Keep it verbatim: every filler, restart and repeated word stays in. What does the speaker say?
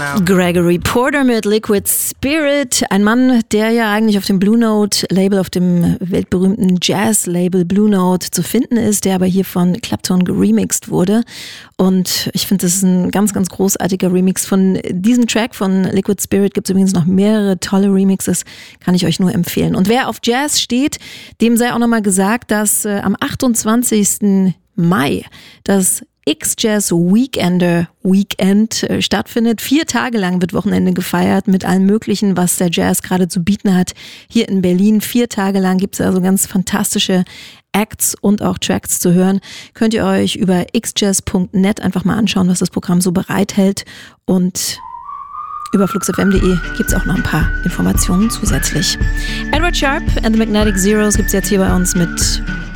Gregory Porter mit Liquid Spirit. Ein Mann, der ja eigentlich auf dem Blue Note Label, auf dem weltberühmten Jazz-Label Blue Note zu finden ist, der aber hier von Clapton geremixed wurde. Und ich finde, das ist ein ganz, ganz großartiger Remix. Von diesem Track von Liquid Spirit gibt es übrigens noch mehrere tolle Remixes, kann ich euch nur empfehlen. Und wer auf Jazz steht, dem sei auch nochmal gesagt, dass äh, am achtundzwanzigsten Mai das X-Jazz Weekender Weekend äh, stattfindet. Vier Tage lang wird Wochenende gefeiert mit allem Möglichen, was der Jazz gerade zu bieten hat. Hier in Berlin vier Tage lang gibt es also ganz fantastische Acts und auch Tracks zu hören. Könnt ihr euch über x jazz punkt net einfach mal anschauen, was das Programm so bereithält. Und über flux f m punkt de gibt es auch noch ein paar Informationen zusätzlich. Edward Sharpe and the Magnetic Zeros gibt es jetzt hier bei uns mit